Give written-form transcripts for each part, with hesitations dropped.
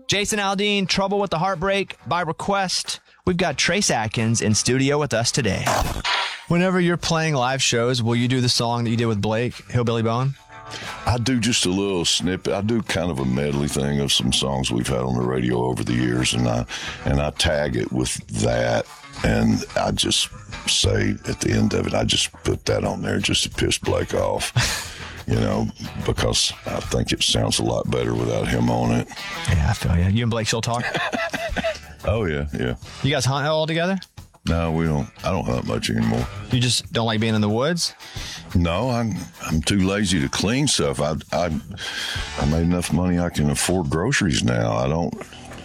Jason Aldean, Trouble with the Heartbreak, by request. We've got Trace Atkins in studio with us today. Whenever you're playing live shows, will you do the song that you did with Blake, Hillbilly Bone? I do just a little snippet. I do kind of a medley thing of some songs we've had on the radio over the years, and I tag it with that, and I just say at the end of it, I just put that on there just to piss Blake off. Because I think it sounds a lot better without him on it. Yeah, I feel you. You and Blake still talk? Oh, yeah. You guys hunt all together? No, we don't. I don't hunt much anymore. You just don't like being in the woods? No, I'm too lazy to clean stuff. I made enough money I can afford groceries now. I don't.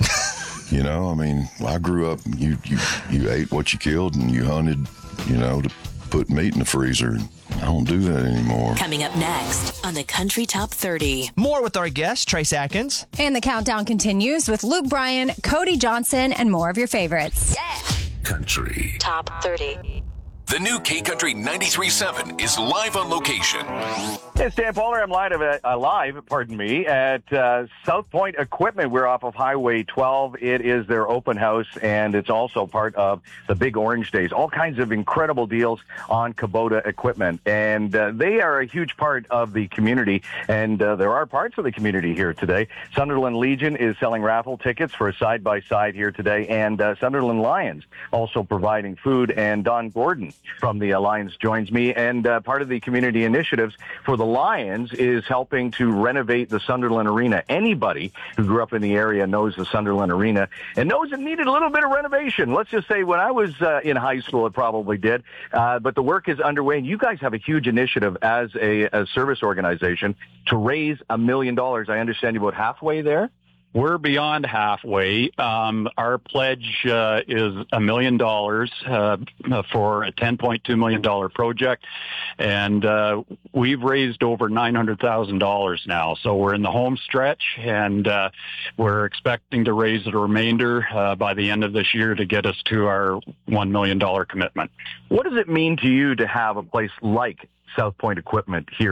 I grew up. You ate what you killed, and you hunted. To put meat in the freezer. I don't do that anymore. Coming up next on the Country Top 30. More with our guest, Trace Atkins. And the countdown continues with Luke Bryan, Cody Johnson, and more of your favorites. Yeah. Country Top 30. The new K-Country 93.7 is live on location. It's Dan Polar. I'm live at South Point Equipment. We're off of Highway 12. It is their open house, and it's also part of the Big Orange Days. All kinds of incredible deals on Kubota equipment, and they are a huge part of the community, and there are parts of the community here today. Sunderland Legion is selling raffle tickets for a side-by-side here today, and Sunderland Lions also providing food, and Don Gordon from the Lions joins me, and part of the community initiatives for the Lions is helping to renovate the Sunderland Arena. Anybody who grew up in the area knows the Sunderland Arena and knows it needed a little bit of renovation. Let's just say when I was in high school, it probably did, but the work is underway, and you guys have a huge initiative as a service organization to raise $1 million. I understand you're about halfway there? We're beyond halfway. Our pledge is $1 million for a $10.2 million project, and we've raised over $900,000 now. So we're in the home stretch, and we're expecting to raise the remainder by the end of this year to get us to our $1 million commitment. What does it mean to you to have a place like South Point Equipment here